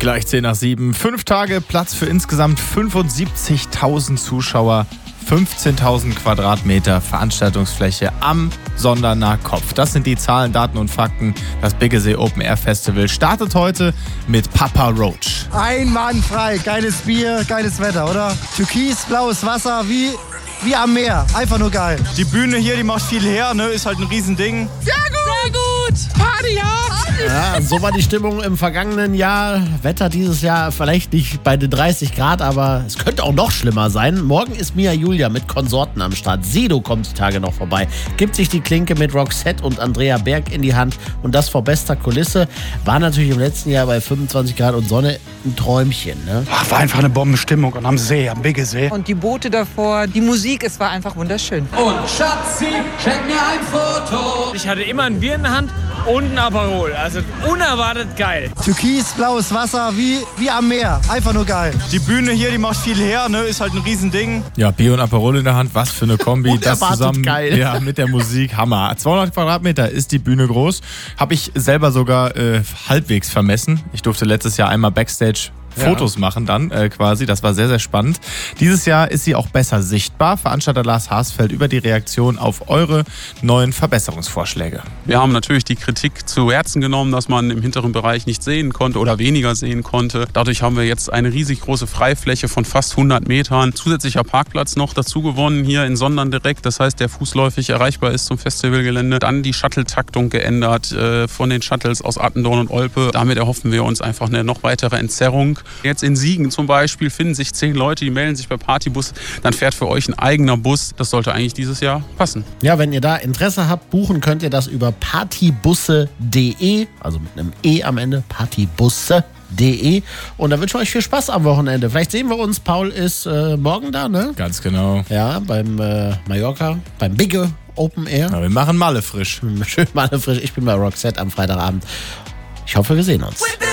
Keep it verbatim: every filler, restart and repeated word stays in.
Gleich zehn nach sieben. Fünf Tage, Platz für insgesamt fünfundsiebzigtausend Zuschauer, fünfzehntausend Quadratmeter Veranstaltungsfläche am Sonderner Kopf. Das sind die Zahlen, Daten und Fakten. Das Biggesee Open Air Festival startet heute mit Papa Roach. Einwandfrei, geiles Bier, geiles Wetter, oder? Türkis, blaues Wasser, wie, wie am Meer. Einfach nur geil. Die Bühne hier, die macht viel her, ne? Ist halt ein Riesending. Sehr gut! Sehr gut! Party hard! Ja, so war die Stimmung im vergangenen Jahr. Wetter dieses Jahr vielleicht nicht bei den dreißig Grad, aber es könnte auch noch schlimmer sein. Morgen ist Mia Julia mit Konsorten am Start. Sido kommt die Tage noch vorbei. Gibt sich die Klinke mit Roxette und Andrea Berg in die Hand. Und das vor bester Kulisse. War natürlich im letzten Jahr bei fünfundzwanzig Grad und Sonne ein Träumchen. Ne? Ach, war einfach eine Bombenstimmung und am See, am Biggesee. Und die Boote davor, die Musik, es war einfach wunderschön. Und Schatzi, check mir ein Foto. Ich hatte immer ein Bier in der Hand und ein Aperol. Also unerwartet geil. Türkis, blaues Wasser, wie, wie am Meer. Einfach nur geil. Die Bühne hier, die macht viel her, ne? Ist halt ein Riesending. Ja, Bier und Aperol in der Hand, was für eine Kombi. Das zusammen geil. Ja, mit der Musik, Hammer. zweihundert Quadratmeter ist die Bühne groß. Habe ich selber sogar äh, halbwegs vermessen. Ich durfte letztes Jahr einmal Backstage Fotos ja. machen dann äh, quasi. Das war sehr, sehr spannend. Dieses Jahr ist sie auch besser sichtbar. Veranstalter Lars Haasfeld über die Reaktion auf eure neuen Verbesserungsvorschläge. Wir haben natürlich die Kritik zu Herzen genommen, dass man im hinteren Bereich nicht sehen konnte oder weniger sehen konnte. Dadurch haben wir jetzt eine riesig große Freifläche von fast hundert Metern. Zusätzlicher Parkplatz noch dazu gewonnen hier in Sondern direkt. Das heißt, der fußläufig erreichbar ist zum Festivalgelände. Dann die Shuttle-Taktung geändert äh, von den Shuttles aus Attendorn und Olpe. Damit erhoffen wir uns einfach eine noch weitere Entzerrung. Jetzt in Siegen zum Beispiel finden sich zehn Leute, die melden sich bei Partybus. Dann fährt für euch ein eigener Bus. Das sollte eigentlich dieses Jahr passen. Ja, wenn ihr da Interesse habt, buchen könnt ihr das über partybusse punkt de, also mit einem E am Ende, partybusse punkt de. Und da wünschen wir euch viel Spaß am Wochenende. Vielleicht sehen wir uns. Paul ist äh, morgen da, ne? Ganz genau. Ja, beim äh, Mallorca, beim Bigge Open Air. Ja, wir machen Malle frisch. Schön Malle frisch. Ich bin bei Roxette am Freitagabend. Ich hoffe, wir sehen uns.